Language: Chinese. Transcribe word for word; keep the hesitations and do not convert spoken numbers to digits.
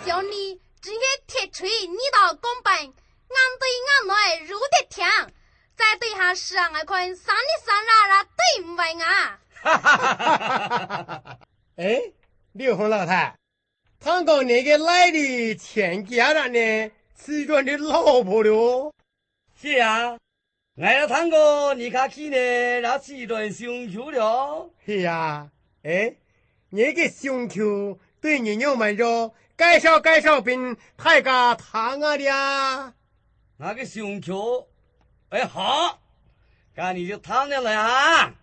叫你直接铁锤你到公本，俺对俺来如得听，再对下是俺看三的三啦啦对不对啊？ 哈哈哈哈哈！哎，刘红老太，堂哥那个来的欠家人呢？是转的老婆了。 是啊，俺要堂哥你看起呢，那是转胸口了。 是啊，哎，那个胸口对你娘们说，介绍介绍并太个堂啊的啊。 那个胸口，哎好，干你就躺下来啊。